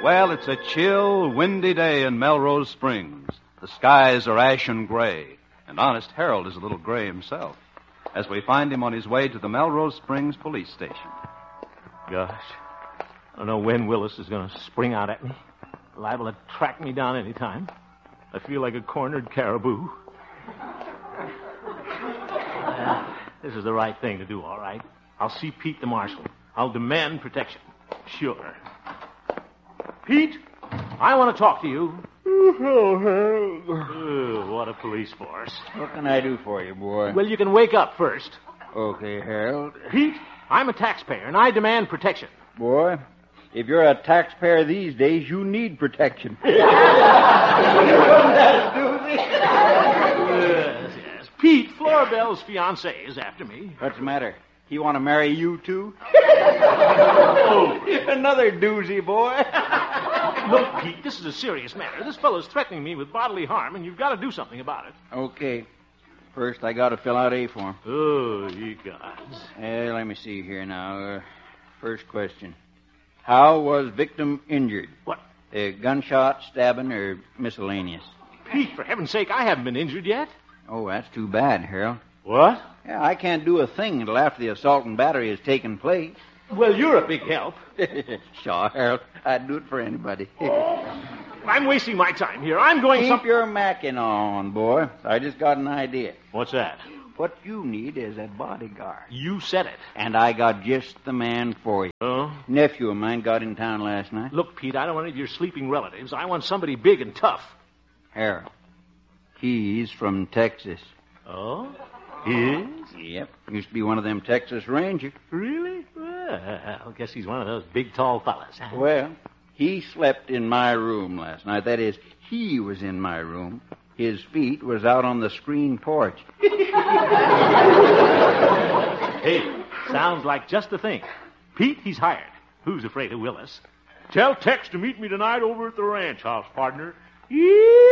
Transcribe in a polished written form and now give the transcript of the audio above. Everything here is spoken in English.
Well, it's a chill, windy day in Melrose Springs. The skies are ashen gray, and Honest Harold is a little gray himself, as we find him on his way to the Melrose Springs police station. Gosh, I don't know when Willis is going to spring out at me. Liable to track me down any time. I feel like a cornered caribou. This is the right thing to do, all right. I'll see Pete the marshal. I'll demand protection. Sure. Pete, I want to talk to you. Oh, Harold. Oh, what a police force. What can I do for you, boy? Well, you can wake up first. Okay, Harold. Pete, I'm a taxpayer, and I demand protection. Boy, if you're a taxpayer these days, you need protection. Yes. Pete, Florbell's fiancé, is after me. What's the matter? He want to marry you, too? Oh. Another doozy, boy. Look, Pete, this is a serious matter. This fellow's threatening me with bodily harm, and you've got to do something about it. Okay. First, I got to fill out A form. Oh, ye gods. Let me see here now. First question. How was victim injured? What? Gunshot, stabbing, or miscellaneous? Pete, for heaven's sake, I haven't been injured yet. Oh, that's too bad, Harold. What? Yeah, I can't do a thing until after the assault and battery has taken place. Well, you're a big help. Sure, Harold. I'd do it for anybody. I'm wasting my time here. I'm going Keep your macking on, boy. I just got an idea. What's that? What you need is a bodyguard. You said it. And I got just the man for you. Oh? Nephew of mine got in town last night. Look, Pete, I don't want any of your sleeping relatives. I want somebody big and tough. Harold. He's from Texas. Oh? He is? Yep. Used to be one of them Texas Rangers. Really? Well, I guess he's one of those big, tall fellas. Huh? Well, he slept in my room last night. That is, he was in my room. His feet was out on the screen porch. Hey, sounds like just the thing. Pete, he's hired. Who's afraid of Willis? Tell Tex to meet me tonight over at the ranch house, partner.